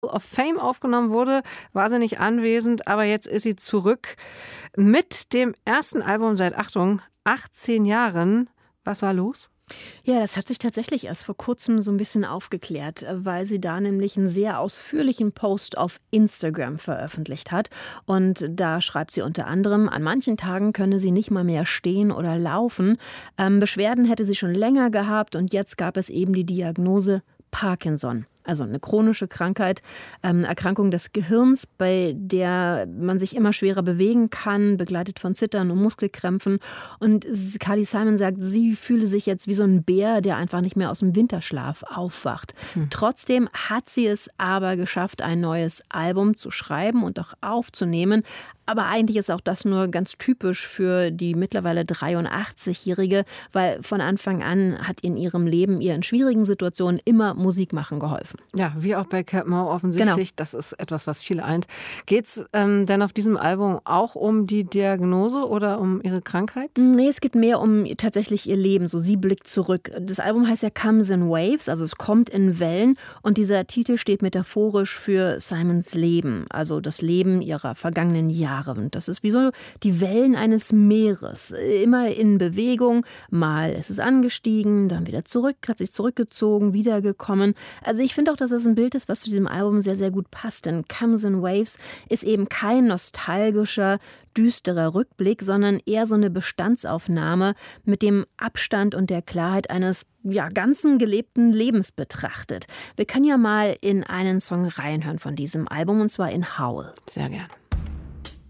of Fame aufgenommen wurde, war sie nicht anwesend, aber jetzt ist sie zurück mit dem ersten Album seit, Achtung, 18 Jahren. Was war los? Ja, das hat sich tatsächlich erst vor kurzem so ein bisschen aufgeklärt, weil sie da nämlich einen sehr ausführlichen Post auf Instagram veröffentlicht hat. Und da schreibt sie unter anderem, an manchen Tagen könne sie nicht mal mehr stehen oder laufen. Beschwerden hätte sie schon länger gehabt und jetzt gab es eben die Diagnose Parkinson. Also eine chronische Krankheit, Erkrankung des Gehirns, bei der man sich immer schwerer bewegen kann, begleitet von Zittern und Muskelkrämpfen. Und Carly Simon sagt, sie fühle sich jetzt wie so ein Bär, der einfach nicht mehr aus dem Winterschlaf aufwacht. Trotzdem hat sie es aber geschafft, ein neues Album zu schreiben und auch aufzunehmen. Aber eigentlich ist auch das nur ganz typisch für die mittlerweile 83-Jährige, weil von Anfang an hat in ihrem Leben ihr in schwierigen Situationen immer Musik machen geholfen. Ja, wie auch bei Kate Moore offensichtlich. Genau. Das ist etwas, was viele eint. Geht es denn auf diesem Album auch um die Diagnose oder um ihre Krankheit? Nee, es geht mehr um tatsächlich ihr Leben. So, sie blickt zurück. Das Album heißt ja Comes in Waves, also es kommt in Wellen. Und dieser Titel steht metaphorisch für Simons Leben, also das Leben ihrer vergangenen Jahre. Und das ist wie so die Wellen eines Meeres. Immer in Bewegung. Mal ist es angestiegen, dann wieder zurück, hat sich zurückgezogen, wiedergekommen. Also ich finde auch, dass das ein Bild ist, was zu diesem Album sehr, sehr gut passt. Denn Comes in Waves ist eben kein nostalgischer, düsterer Rückblick, sondern eher so eine Bestandsaufnahme mit dem Abstand und der Klarheit eines ganzen gelebten Lebens betrachtet. Wir können ja mal in einen Song reinhören von diesem Album, und zwar in Howl. Sehr gern.